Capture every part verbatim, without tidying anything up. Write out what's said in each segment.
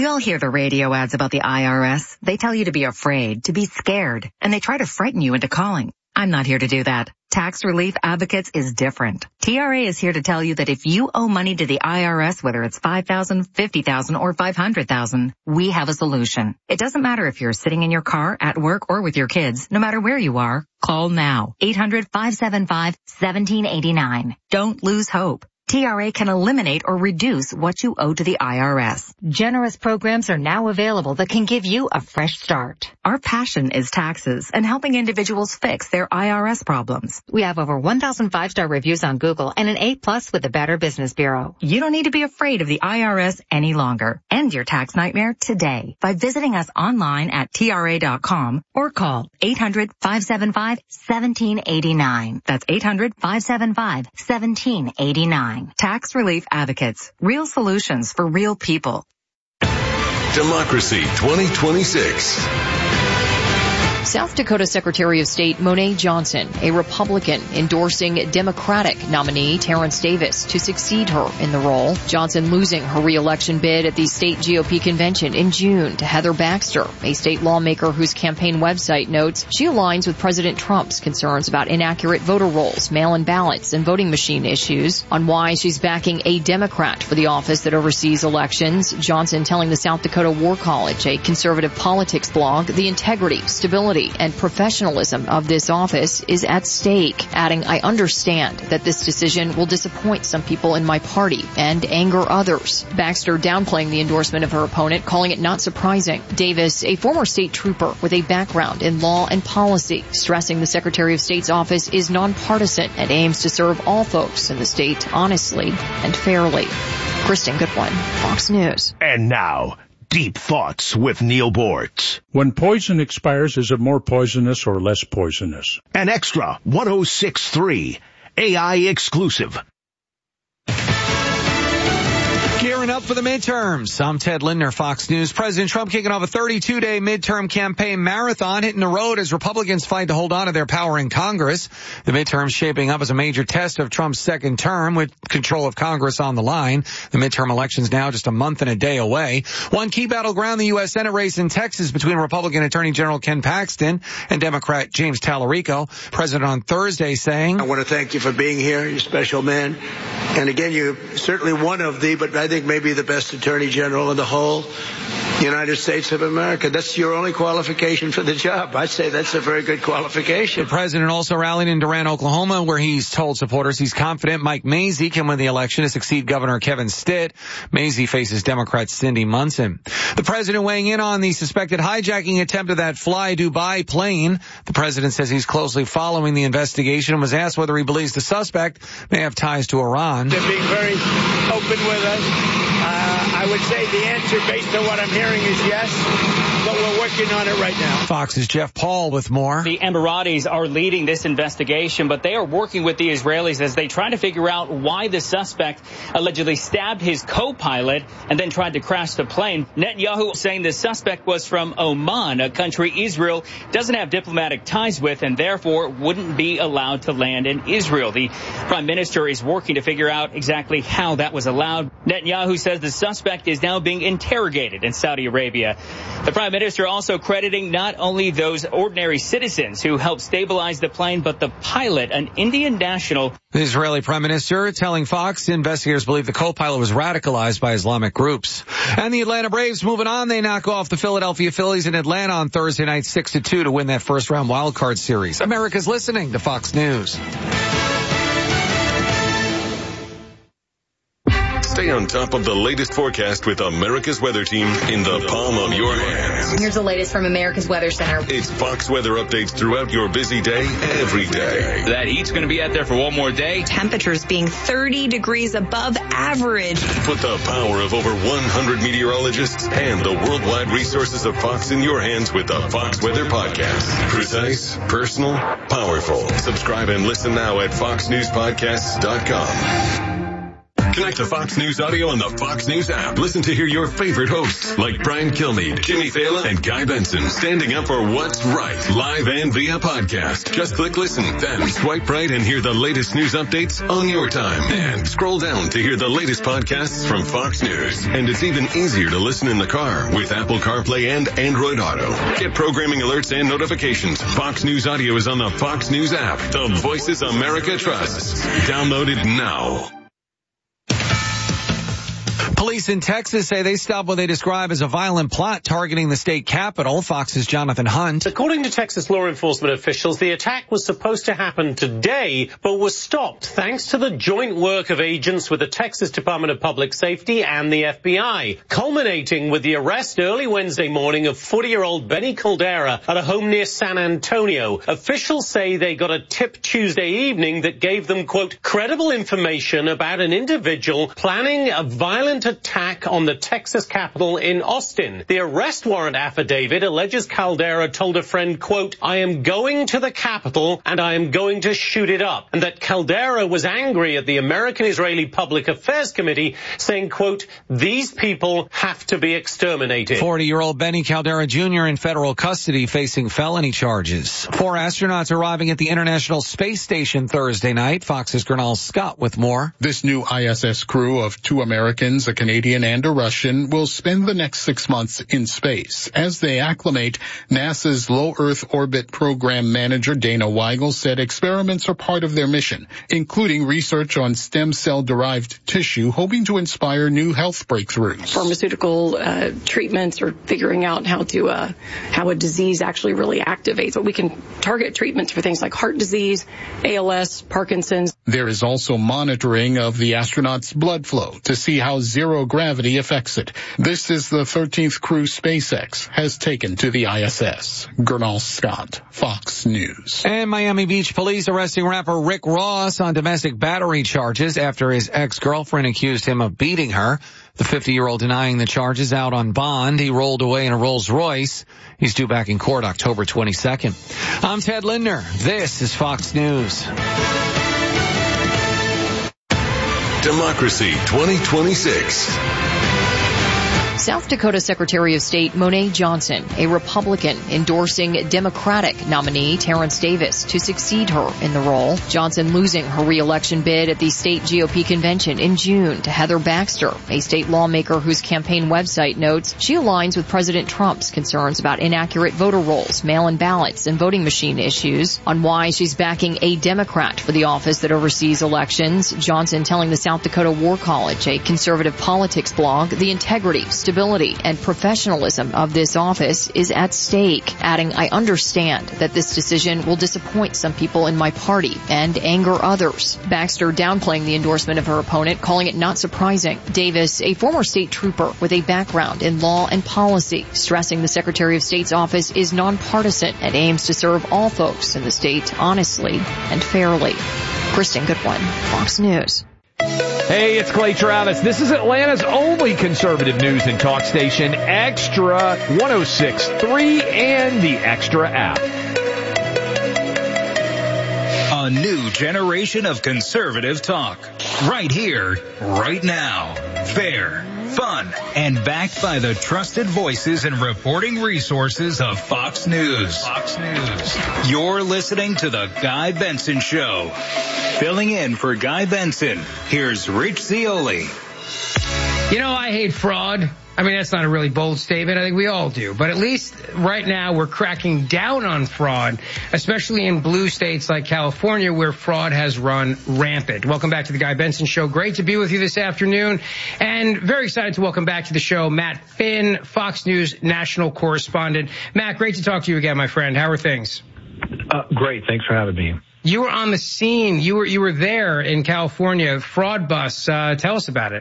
We all hear the radio ads about the I R S. They tell you to be afraid, to be scared, and they try to frighten you into calling. I'm not here to do that. Tax Relief Advocates is different. T R A is here to tell you that if you owe money to the I R S, whether it's five thousand dollars, fifty thousand dollars, or five hundred thousand dollars, we have a solution. It doesn't matter if you're sitting in your car, at work, or with your kids. No matter where you are, call now. eight hundred, five seven five, one seven eight nine. Don't lose hope. T R A can eliminate or reduce what you owe to the I R S. Generous programs are now available that can give you a fresh start. Our passion is taxes and helping individuals fix their I R S problems. We have over one thousand five-star reviews on Google and an A plus with the Better Business Bureau. You don't need to be afraid of the I R S any longer. End your tax nightmare today by visiting us online at T R A dot com or call eight hundred, five seven five, one seven eight nine. That's eight hundred, five seven five, one seven eight nine. Tax Relief Advocates. Real solutions for real people. Democracy twenty twenty-six. South Dakota Secretary of State Monet Johnson, a Republican, endorsing Democratic nominee Terrence Davis to succeed her in the role. Johnson losing her re-election bid at the state G O P convention in June to Heather Baxter, a state lawmaker whose campaign website notes she aligns with President Trump's concerns about inaccurate voter rolls, mail-in ballots, and voting machine issues. On why she's backing a Democrat for the office that oversees elections, Johnson telling the South Dakota War College, a conservative politics blog, the integrity, stability, and professionalism of this office is at stake, adding, I understand that this decision will disappoint some people in my party and anger others. Baxter downplaying the endorsement of her opponent, calling it not surprising. Davis, a former state trooper with a background in law and policy, stressing the Secretary of State's office is nonpartisan and aims to serve all folks in the state honestly and fairly. Kristen Goodwin, Fox News. And now, Deep Thoughts with Neil Bortz. When poison expires, is it more poisonous or less poisonous? An extra one oh six point three A I exclusive. Gearing up for the midterms. I'm Ted Lindner, Fox News. President Trump kicking off a thirty-two day midterm campaign marathon, hitting the road as Republicans fight to hold on to their power in Congress. The midterms shaping up as a major test of Trump's second term with control of Congress on the line. The midterm election's now just a month and a day away. One key battleground, the U S Senate race in Texas between Republican Attorney General Ken Paxton and Democrat James Tallarico. President on Thursday saying, I want to thank you for being here, you special man. And again, you're certainly one of the, but I think maybe the best Attorney General in the whole United States of America. That's your only qualification for the job. I'd say that's a very good qualification. The president also rallied in Durant, Oklahoma, where he's told supporters he's confident Mike Mazzei can win the election to succeed Governor Kevin Stitt. Mazzei faces Democrat Cindy Munson. The president weighing in on the suspected hijacking attempt of that Fly Dubai plane. The president says he's closely following the investigation and was asked whether he believes the suspect may have ties to Iran. They're being very open with us. Uh, I would say the answer based on what I'm hearing is yes, but we're working on it right now. Fox's Jeff Paul with more. The Emiratis are leading this investigation, but they are working with the Israelis as they try to figure out why the suspect allegedly stabbed his co-pilot and then tried to crash the plane. Netanyahu saying the suspect was from Oman, a country Israel doesn't have diplomatic ties with and therefore wouldn't be allowed to land in Israel. The prime minister is working to figure out exactly how that was allowed. Netanyahu says the suspect is now being interrogated in Saudi Arabia. The prime minister also crediting not only those ordinary citizens who helped stabilize the plane, but the pilot, an Indian national. The Israeli prime minister telling Fox investigators believe the co-pilot was radicalized by Islamic groups. And the Atlanta Braves moving on. They knock off the Philadelphia Phillies in Atlanta on Thursday night six to two to win that first round wild card series. America's listening to Fox News. Stay on top of the latest forecast with America's Weather Team in the palm of your hands. Here's the latest from America's Weather Center. It's Fox weather updates throughout your busy day, every day. That heat's going to be out there for one more day. Temperatures being thirty degrees above average. Put the power of over one hundred meteorologists and the worldwide resources of Fox in your hands with the Fox Weather Podcast. Precise, personal, powerful. Subscribe and listen now at fox news podcasts dot com. Connect to Fox News Audio on the Fox News app. Listen to hear your favorite hosts like Brian Kilmeade, Jimmy Fallon, and Guy Benson standing up for what's right, live and via podcast. Just click listen, then swipe right and hear the latest news updates on your time. And scroll down to hear the latest podcasts from Fox News. And it's even easier to listen in the car with Apple CarPlay and Android Auto. Get programming alerts and notifications. Fox News Audio is on the Fox News app. The Voices America trusts. Download it now. Police in Texas say they stopped what they describe as a violent plot targeting the state capitol. Fox's Jonathan Hunt. According to Texas law enforcement officials, the attack was supposed to happen today, but was stopped thanks to the joint work of agents with the Texas Department of Public Safety and the F B I, culminating with the arrest early Wednesday morning of forty-year-old Benny Caldera at a home near San Antonio. Officials say they got a tip Tuesday evening that gave them, quote, credible information about an individual planning a violent attack on the Texas Capitol in Austin. The arrest warrant affidavit alleges Caldera told a friend, quote, I am going to the Capitol and I am going to shoot it up. And that Caldera was angry at the American-Israeli Public Affairs Committee, saying, quote, these people have to be exterminated. forty-year-old Benny Caldera Junior in federal custody facing felony charges. Four astronauts arriving at the International Space Station Thursday night. Fox's Gernal Scott with more. This new I S S crew of two Americans, a Canadian and a Russian, will spend the next six months in space. As they acclimate, NASA's Low Earth Orbit Program Manager Dana Weigel said experiments are part of their mission, including research on stem cell-derived tissue, hoping to inspire new health breakthroughs. Pharmaceutical uh, treatments or figuring out how to uh, how a disease actually really activates. But we can target treatments for things like heart disease, A L S, Parkinson's. There is also monitoring of the astronauts' blood flow to see how zero gravity affects it. This is the thirteenth crew SpaceX has taken to the I S S. Gernal Scott, Fox News. And Miami Beach police arresting rapper Rick Ross on domestic battery charges after his ex-girlfriend accused him of beating her. The fifty-year-old denying the charges, out on bond. He rolled away in a Rolls Royce. He's due back in court October twenty-second. I'm Ted Lindner. This is Fox News. Democracy twenty twenty-six. South Dakota Secretary of State Monet Johnson, a Republican, endorsing Democratic nominee Terrence Davis to succeed her in the role. Johnson losing her re-election bid at the state G O P convention in June to Heather Baxter, a state lawmaker whose campaign website notes she aligns with President Trump's concerns about inaccurate voter rolls, mail-in ballots, and voting machine issues. On why she's backing a Democrat for the office that oversees elections, Johnson telling the South Dakota War College, a conservative politics blog, the integrity, stability, and professionalism of this office is at stake, adding, I understand that this decision will disappoint some people in my party and anger others. Baxter downplaying the endorsement of her opponent, calling it not surprising. Davis, a former state trooper with a background in law and policy, stressing the Secretary of State's office is nonpartisan and aims to serve all folks in the state honestly and fairly. Kristen Goodwin, Fox News. Hey, it's Clay Travis. This is Atlanta's only conservative news and talk station, Extra one oh six point three and the Extra app. A new generation of conservative talk. Right here, right now. Fair, fun, and backed by the trusted voices and reporting resources of Fox News. Fox News. You're listening to The Guy Benson Show. Filling in for Guy Benson, here's Rich Zeoli. You know, I hate fraud. I mean, that's not a really bold statement. I think we all do. But at least right now we're cracking down on fraud, especially in blue states like California where fraud has run rampant. Welcome back to the Guy Benson Show. Great to be with you this afternoon. And very excited to welcome back to the show Matt Finn, Fox News national correspondent. Matt, great to talk to you again, my friend. How are things? Uh, great. Thanks for having me. You were on the scene. You were you were there in California. Fraud bus. Uh, tell us about it.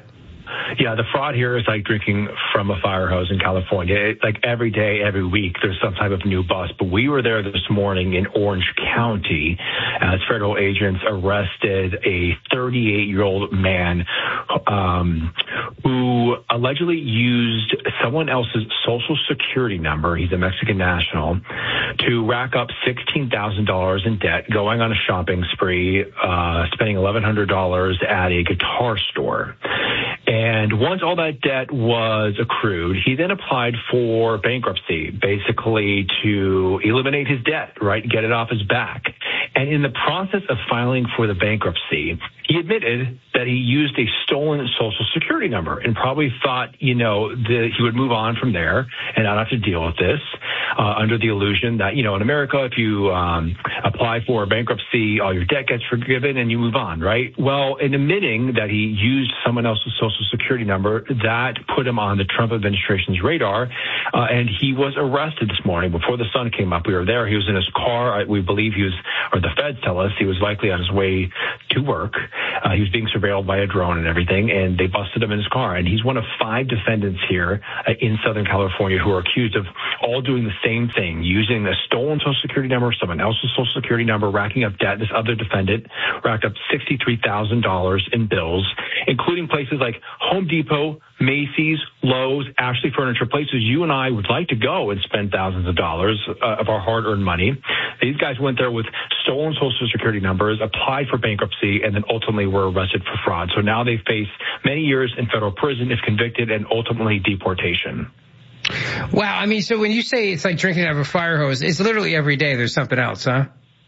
Yeah, the fraud here is like drinking from a fire hose in California. It's like every day, every week, there's some type of new bust. But we were there this morning in Orange County as federal agents arrested a thirty-eight-year-old man um, who allegedly used someone else's social security number. He's a Mexican national to rack up sixteen thousand dollars in debt, going on a shopping spree, uh, spending eleven hundred dollars at a guitar store. And once all that debt was accrued, he then applied for bankruptcy, basically to eliminate his debt, right, get it off his back. And in the process of filing for the bankruptcy, he admitted that he used a stolen social security number and probably thought, you know, that he would move on from there and not have to deal with this uh, under the illusion that, you know, in America, if you um, apply for bankruptcy, all your debt gets forgiven and you move on, right? Well, in admitting that he used someone else's social security number, that put him on the Trump administration's radar, uh, and he was arrested this morning before the sun came up. We were there. He was in his car. We believe he was, or the feds tell us, he was likely on his way to work. Uh, he was being surveilled by a drone and everything, and they busted him in his car. And he's one of five defendants here uh, in Southern California who are accused of all doing the same thing, using a stolen social security number, someone else's social security number, racking up debt. This other defendant racked up sixty-three thousand dollars in bills, including places like Home Depot, Macy's, Lowe's, Ashley Furniture, places you and I would like to go and spend thousands of dollars uh, of our hard-earned money. These guys went there with stolen social security numbers, applied for bankruptcy, and then ultimately were arrested for fraud. So now they face many years in federal prison if convicted and ultimately deportation. Wow. I mean, so when you say it's like drinking out of a fire hose, it's literally every day there's something else, huh?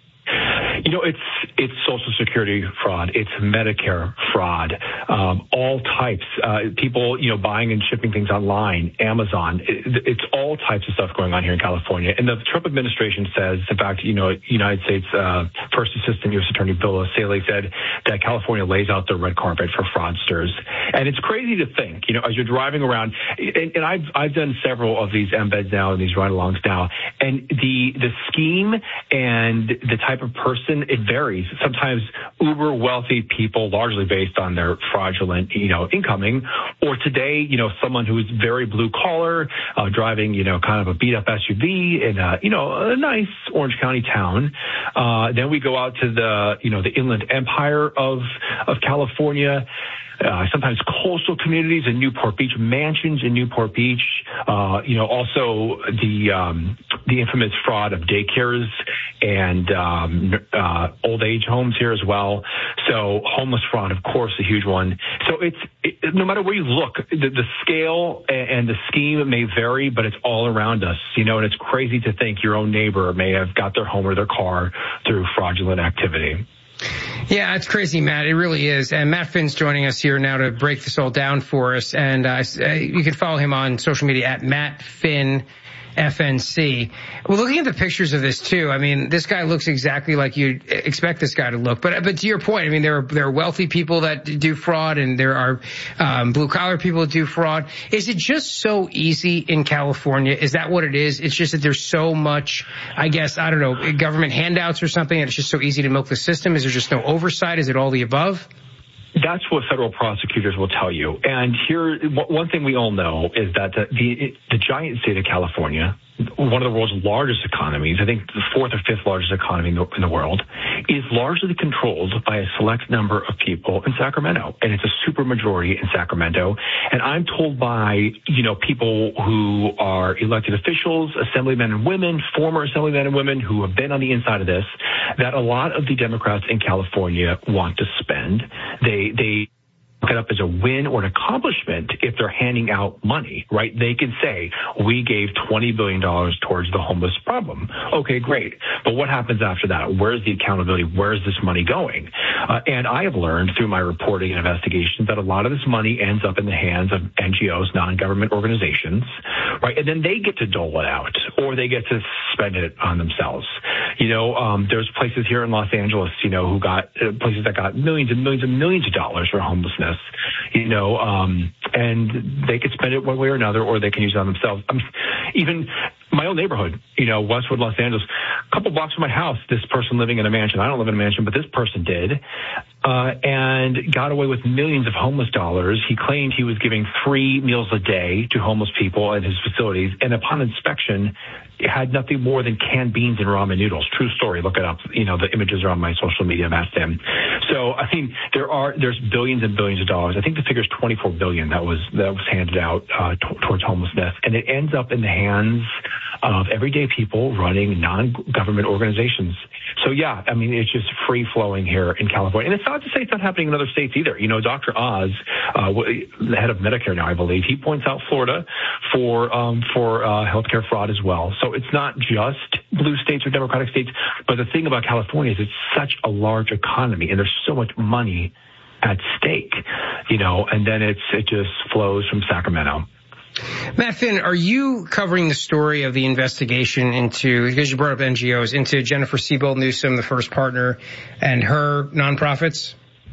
You know, it's it's Social Security fraud. It's Medicare fraud. Um, all types. Uh, people, you know, buying and shipping things online, Amazon. It, it's all types of stuff going on here in California. And the Trump administration says, in fact, you know, United States uh, First Assistant U S Attorney Bill O'Reilly said that California lays out the red carpet for fraudsters. And it's crazy to think, you know, as you're driving around, and, and I've I've done several of these embeds now and these ride-alongs now, and the the scheme and the type of person, it varies. Sometimes uber wealthy people, largely based on their fraudulent, you know, incoming, or today, you know, someone who is very blue collar, uh, driving, you know, kind of a beat up S U V in a, you know, a nice Orange County town. Uh, then we go out to the, you know, the Inland Empire of, of California. Uh, sometimes coastal communities in Newport Beach, mansions in Newport Beach, uh, you know, also the, um, the infamous fraud of daycares and, um, uh, old age homes here as well. So homeless fraud, of course, a huge one. So it's, it, no matter where you look, the, the scale and the scheme may vary, but it's all around us, you know, and it's crazy to think your own neighbor may have got their home or their car through fraudulent activity. Yeah, it's crazy, Matt. It really is. And Matt Finn's joining us here now to break this all down for us. And uh, you can follow him on social media at Matt Finn F N C. Well, looking at the pictures of this too, I mean, this guy looks exactly like you'd expect this guy to look. But but to your point, I mean, there are there are wealthy people that do fraud, and there are um, blue collar people that do fraud. Is it just so easy in California? Is that what it is? It's just that there's so much, I guess, I don't know, government handouts or something, and it's just so easy to milk the system. Is there just no oversight? Is it all the above? That's what federal prosecutors will tell you. And here, one thing we all know is that the, the, the giant state of California, one of the world's largest economies, I think the fourth or fifth largest economy in the, in the world, is largely controlled by a select number of people in Sacramento. And it's a super majority in Sacramento. And I'm told by, you know, people who are elected officials, assemblymen and women, former assemblymen and women who have been on the inside of this, that a lot of the Democrats in California want to spend. They, they, look it up as a win or an accomplishment if they're handing out money, right? They can say, we gave twenty billion dollars towards the homeless problem. Okay, great. But what happens after that? Where's the accountability? Where's this money going? Uh, and I have learned through my reporting and investigations that a lot of this money ends up in the hands of N G Os, non-government organizations, right? And then they get to dole it out, or they get to spend it on themselves. You know, um, there's places here in Los Angeles, you know, who got uh, places that got millions and millions and millions of dollars for homelessness, you know, um, and they could spend it one way or another, or they can use it on themselves. Um, even my own neighborhood, you know, Westwood, Los Angeles, a couple blocks from my house, this person living in a mansion. I don't live in a mansion, but this person did, uh, and got away with millions of homeless dollars. He claimed he was giving three meals a day to homeless people at his facilities, and upon inspection, it had nothing more than canned beans and ramen noodles. True story. Look it up. You know, the images are on my social media. I've asked him. So, I mean, there are, there's billions and billions of dollars. I think the figure is twenty-four billion that was, that was handed out, uh, t- towards homelessness. And it ends up in the hands of everyday people running non-government organizations. So, yeah, I mean, it's just free flowing here in California. And it's not to say it's not happening in other states either. You know, Doctor Oz, uh, the head of Medicare now, I believe, he points out Florida for, um, for, uh, healthcare fraud as well. So it's not just blue states or Democratic states, but the thing about California is it's such a large economy and there's so much money at stake, you know, and then it's, it just flows from Sacramento. Matt Finn, are you covering the story of the investigation into, because you brought up N G Os, into Jennifer Siebel Newsom, the first partner, and her nonprofits?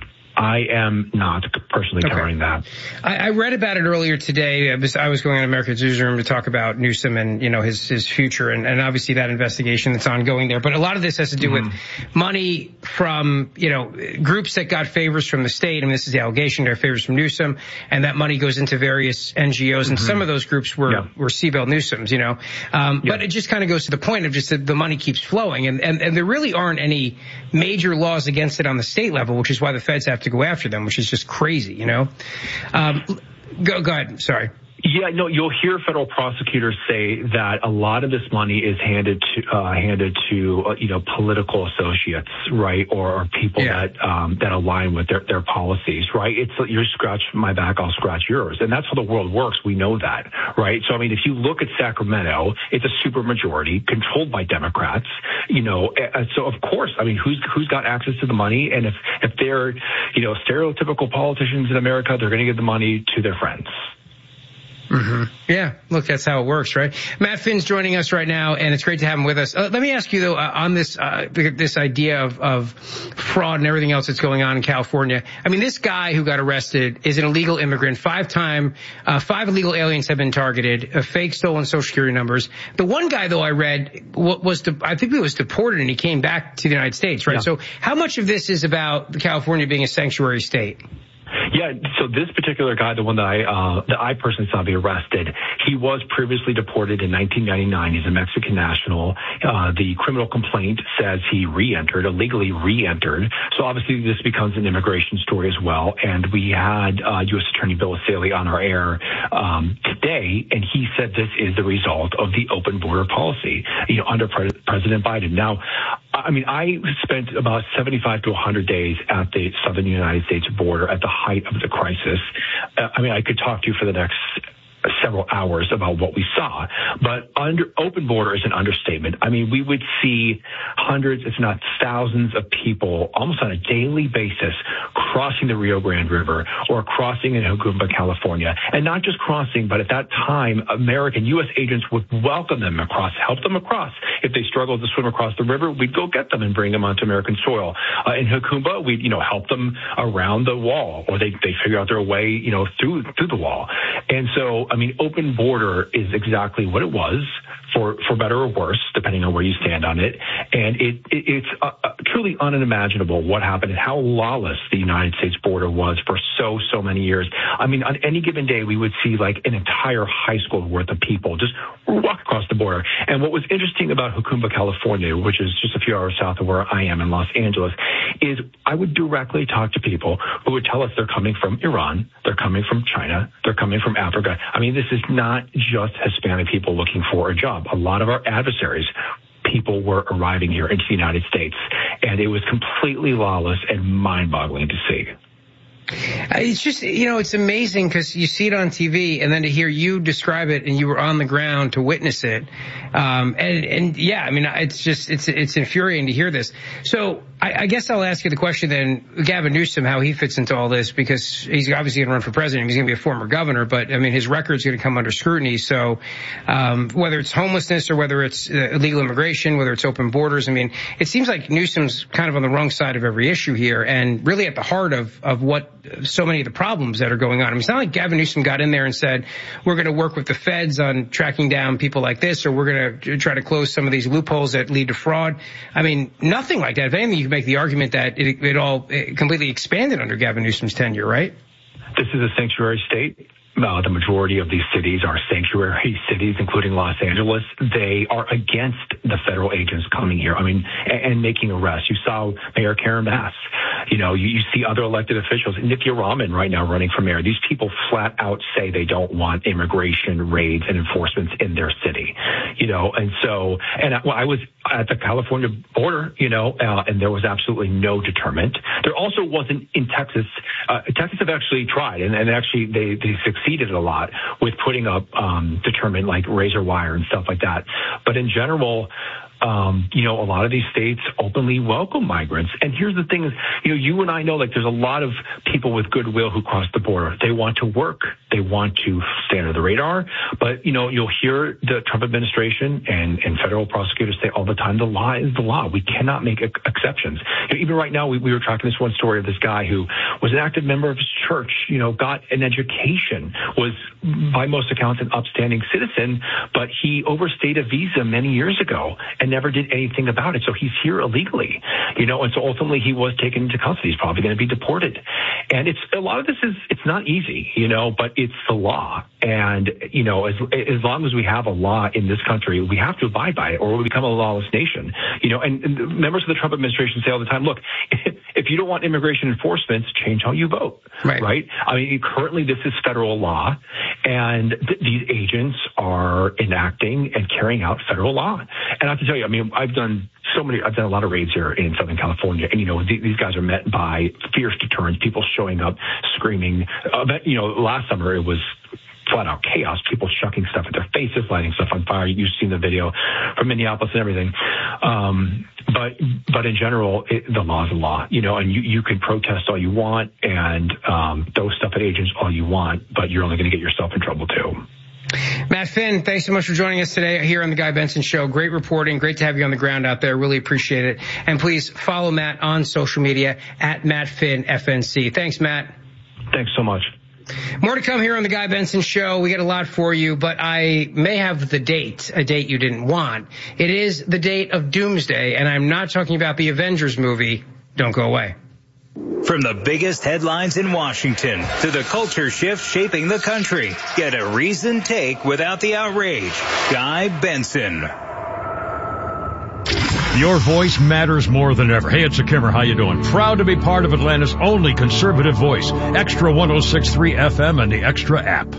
I am not personally covering okay. that. I, I read about it earlier today. I was, I was going on America's Newsroom to talk about Newsom and, you know, his, his future and, and obviously that investigation that's ongoing there. But a lot of this has to do mm-hmm. with money from, you know, groups that got favors from the state. I mean, this is the allegation. There are favors from Newsom, and that money goes into various N G Os. And mm-hmm. some of those groups were, yeah. were Siebel Newsom's, you know. Um, yeah. But it just kind of goes to the point of just that the money keeps flowing. And, and, and there really aren't any major laws against it on the state level, which is why the feds have to go after them, which is just crazy, you know. Um, go, go ahead. Sorry. Yeah, no, you'll hear federal prosecutors say that a lot of this money is handed to, uh, handed to, uh, you know, political associates, right? Or, or people yeah. that, um, that align with their, their policies, right? It's, you scratch my back, I'll scratch yours. And that's how the world works. We know that, right? So, I mean, if you look at Sacramento, it's a super majority controlled by Democrats, you know, and so of course, I mean, who's, who's got access to the money? And if, if they're, you know, stereotypical politicians in America, they're going to give the money to their friends. Mm-hmm. Yeah, look, that's how it works, right? Matt Finn's joining us right now, and it's great to have him with us. Uh, let me ask you, though, uh, on this uh, this idea of, of fraud and everything else that's going on in California. I mean, this guy who got arrested is an illegal immigrant. Five-time, uh, five illegal aliens have been targeted, uh, fake stolen Social Security numbers. The one guy, though, I read, was de- I think he was deported, and he came back to the United States, right? Yeah. So how much of this is about California being a sanctuary state? Yeah, so this particular guy, the one that I uh, that I personally saw be arrested, he was previously deported in nineteen ninety-nine. He's a Mexican national. Uh, the criminal complaint says he re-entered, illegally re-entered. So obviously this becomes an immigration story as well. And we had uh, U S Attorney Bill Esseli on our air um, today, and he said this is the result of the open border policy, you know, under Pre- President Biden. Now, I mean, I spent about seventy-five to one hundred days at the southern United States border at the height of the crisis. Uh, I mean, I could talk to you for the next several hours about what we saw, but under open border is an understatement. I mean, we would see hundreds, if not thousands of people almost on a daily basis crossing the Rio Grande River or crossing in Jocumba, California, and not just crossing, but at that time, American U S agents would welcome them across, help them across. If they struggled to swim across the river, we'd go get them and bring them onto American soil. Uh, in Jocumba, we'd, you know, help them around the wall, or they, they figure out their way, you know, through, through the wall. And so, I mean, open border is exactly what it was, for, for better or worse, depending on where you stand on it. And it, it it's uh, truly unimaginable what happened and how lawless the United States border was for so, so many years. I mean, on any given day, we would see like an entire high school worth of people just walk across the border. And what was interesting about Jocumba, California, which is just a few hours south of where I am in Los Angeles, is I would directly talk to people who would tell us they're coming from Iran, they're coming from China, they're coming from Africa. I mean, this is not just Hispanic people looking for a job. A lot of our adversaries, people were arriving here into the United States, and it was completely lawless and mind-boggling to see. It's just, you know, it's amazing because you see it on T V, and then to hear you describe it, and you were on the ground to witness it. Um, and, and yeah, I mean, it's just, it's, it's infuriating to hear this. So I, I guess I'll ask you the question then, Gavin Newsom, how he fits into all this, because he's obviously going to run for president. He's going to be a former governor, but I mean, his record's going to come under scrutiny. So, um, whether it's homelessness or whether it's uh, illegal immigration, whether it's open borders, I mean, it seems like Newsom's kind of on the wrong side of every issue here, and really at the heart of, of what so many of the problems that are going on. I mean, it's not like Gavin Newsom got in there and said, we're going to work with the feds on tracking down people like this, or we're going to try to close some of these loopholes that lead to fraud. I mean, nothing like that. If anything, you can make the argument that it, it all it completely expanded under Gavin Newsom's tenure, right? This is a sanctuary state. Uh, the majority of these cities are sanctuary cities, including Los Angeles. They are against the federal agents coming here, I mean, and, and making arrests. You saw Mayor Karen Bass. You know, you, you see other elected officials. Nithya Raman right now running for mayor. These people flat out say they don't want immigration raids and enforcements in their city. You know, and so, and I, well, I was at the California border, you know, uh, and there was absolutely no deterrent. There also wasn't in Texas. Uh, Texas have actually tried, and, and actually they, they succeeded a lot with putting up um, deterrent like razor wire and stuff like that. But in general, Um, you know, a lot of these states openly welcome migrants. And here's the thing is, you know, you and I know, like, there's a lot of people with goodwill who cross the border. They want to work. They want to stay under the radar. But, you know, you'll hear the Trump administration and, and federal prosecutors say all the time, the law is the law. We cannot make ex- exceptions. You know, even right now, we, we were tracking this one story of this guy who was an active member of his church, you know, got an education, was by most accounts an upstanding citizen, but he overstayed a visa many years ago and never did anything about it. So he's here illegally, you know, and so ultimately he was taken into custody. He's probably going to be deported. And it's a lot of this is, it's not easy, you know, but it's the law. And, you know, as, as long as we have a law in this country, we have to abide by it or we become a lawless nation, you know, and, and members of the Trump administration say all the time, look, if you don't want immigration enforcement, change how you vote, right? right? I mean, currently this is federal law and th- these agents are enacting and carrying out federal law. And I have to tell you, I mean, I've done so many, I've done a lot of raids here in Southern California. And, you know, th- these guys are met by fierce deterrence, people showing up, screaming. Uh, but, you know, last summer it was flat out chaos, people chucking stuff at their faces, lighting stuff on fire. You've seen the video from Minneapolis and everything. Um, but, but in general, it, the law is the law, you know, and you, you can protest all you want and, um, throw stuff at agents all you want, but you're only going to get yourself in trouble too. Matt Finn, thanks so much for joining us today here on the Guy Benson Show. Great reporting. Great to have you on the ground out there. Really appreciate it. And please follow Matt on social media at Matt Finn F N C. Thanks, Matt. Thanks so much. More to come here on the Guy Benson Show. We got a lot for you, but I may have the date, a date you didn't want. It is the date of Doomsday, and I'm not talking about the Avengers movie. Don't go away. From the biggest headlines in Washington to the culture shift shaping the country, get a reasoned take without the outrage. Guy Benson. Your voice matters more than ever. Hey, it's a Kimmer. How you doing? Proud to be part of Atlanta's only conservative voice. Extra one oh six point three F M and the Extra app.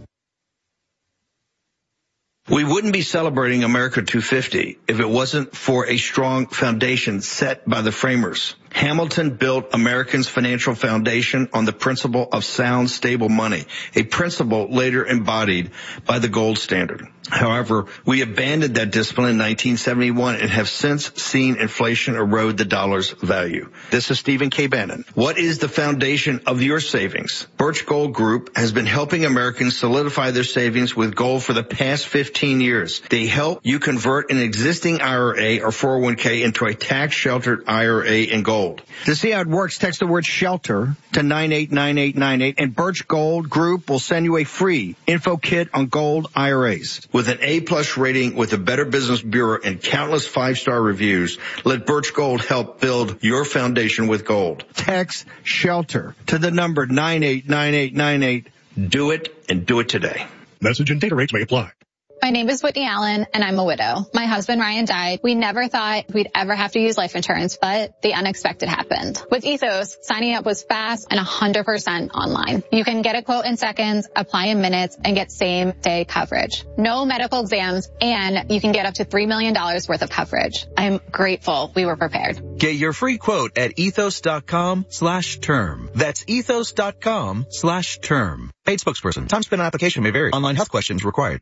We wouldn't be celebrating America two fifty if it wasn't for a strong foundation set by the framers. Hamilton built Americans' financial foundation on the principle of sound, stable money, a principle later embodied by the gold standard. However, we abandoned that discipline in nineteen seventy-one and have since seen inflation erode the dollar's value. This is Stephen K. Bannon. What is the foundation of your savings? Birch Gold Group has been helping Americans solidify their savings with gold for the past fifteen years. They help you convert an existing I R A or four oh one k into a tax-sheltered I R A in gold. To see how it works, text the word shelter to nine eight nine eight nine eight and Birch Gold Group will send you a free info kit on gold I R As. With an A-plus rating with the Better Business Bureau and countless five-star reviews, let Birch Gold help build your foundation with gold. Text shelter to the number nine eight nine eight nine eight. Do it and do it today. Message and data rates may apply. My name is Whitney Allen, and I'm a widow. My husband, Ryan, died. We never thought we'd ever have to use life insurance, but the unexpected happened. With Ethos, signing up was fast and one hundred percent online. You can get a quote in seconds, apply in minutes, and get same-day coverage. No medical exams, and you can get up to three million dollars worth of coverage. I'm grateful we were prepared. Get your free quote at ethos.com slash term. That's ethos.com slash term. Paid spokesperson. Time spent on application may vary. Online health questions required.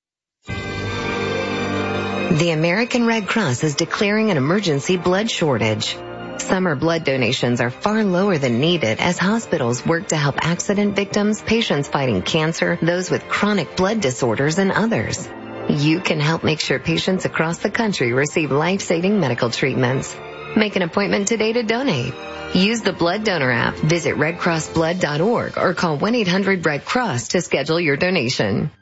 The American Red Cross is declaring an emergency blood shortage. Summer blood donations are far lower than needed as hospitals work to help accident victims, patients fighting cancer, those with chronic blood disorders, and others. You can help make sure patients across the country receive life-saving medical treatments. Make an appointment today to donate. Use the Blood Donor app, visit red cross blood dot org, or call one eight hundred red cross to schedule your donation.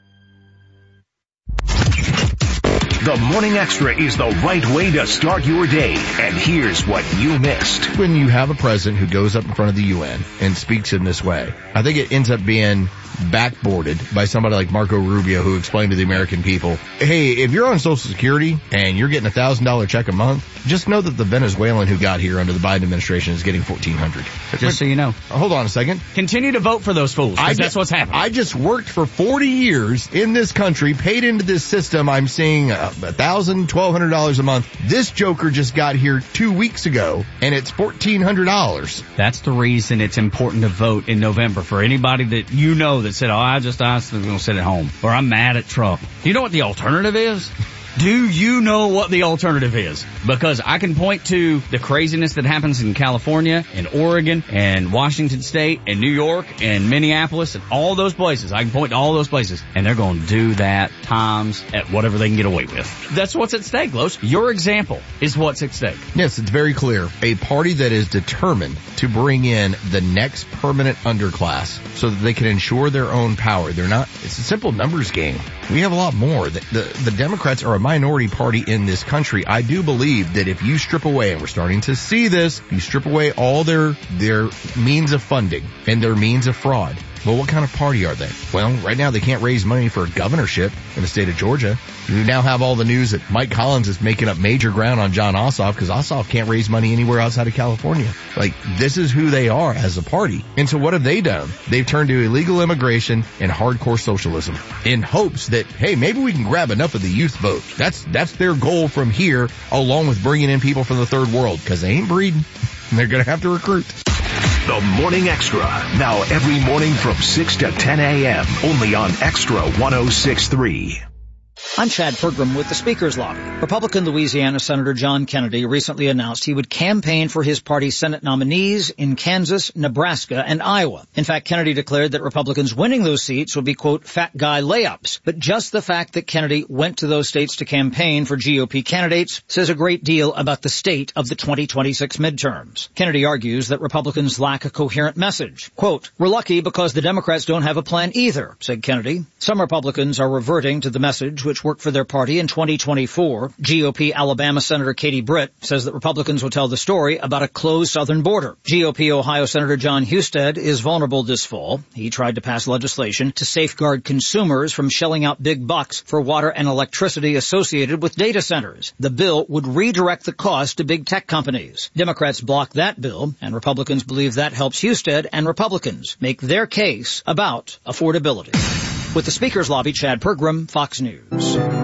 The Morning Extra is the right way to start your day. And here's what you missed. When you have a president who goes up in front of the U N and speaks in this way, I think it ends up being backboarded by somebody like Marco Rubio, who explained to the American people, hey, if you're on Social Security and you're getting a thousand dollar check a month, just know that the Venezuelan who got here under the Biden administration is getting fourteen hundred. Just so you know. Hold on a second. Continue to vote for those fools, because that's what's happening. I just worked for forty years in this country, paid into this system. I'm seeing a thousand, twelve hundred dollars a month. This joker just got here two weeks ago, and it's fourteen hundred dollars. That's the reason it's important to vote in November. For anybody that you know that said, oh, I just, I'm going to sit at home, or I'm mad at Trump. Do you know what the alternative is? Do you know what the alternative is? Because I can point to the craziness that happens in California and Oregon and Washington State and New York and Minneapolis and all those places. I can point to all those places, and they're going to do that times at whatever they can get away with. That's what's at stake, Los. Your example is what's at stake. Yes, it's very clear. A party that is determined to bring in the next permanent underclass so that they can ensure their own power. They're not, it's a simple numbers game. We have a lot more. The, the, the Democrats are a minority party in this country. I do believe that if you strip away, and we're starting to see this, you strip away all their, their means of funding and their means of fraud. Well, what kind of party are they? Well, right now they can't raise money for a governorship in the state of Georgia. You now have all the news that Mike Collins is making up major ground on John Ossoff because Ossoff can't raise money anywhere outside of California. Like, this is who they are as a party. And so what have they done? They've turned to illegal immigration and hardcore socialism in hopes that, hey, maybe we can grab enough of the youth vote. That's, that's their goal from here, along with bringing in people from the third world, because they ain't breeding. They're going to have to recruit. The Morning Extra, now every morning from six to ten a.m., only on Extra one oh six point three. I'm Chad Pergram with the Speaker's Lobby. Republican Louisiana Senator John Kennedy recently announced he would campaign for his party's Senate nominees in Kansas, Nebraska, and Iowa. In fact, Kennedy declared that Republicans winning those seats would be, quote, fat guy layups. But just the fact that Kennedy went to those states to campaign for G O P candidates says a great deal about the state of the twenty twenty-six midterms. Kennedy argues that Republicans lack a coherent message. Quote, we're lucky because the Democrats don't have a plan either, said Kennedy. Some Republicans are reverting to the message which worked for their party in twenty twenty-four. G O P Alabama Senator Katie Britt says that Republicans will tell the story about a closed southern border. G O P Ohio Senator John Husted is vulnerable this fall. He tried to pass legislation to safeguard consumers from shelling out big bucks for water and electricity associated with data centers. The bill would redirect the cost to big tech companies. Democrats blocked that bill, and Republicans believe that helps Husted and Republicans make their case about affordability. With the Speaker's Lobby, Chad Pergram, Fox News.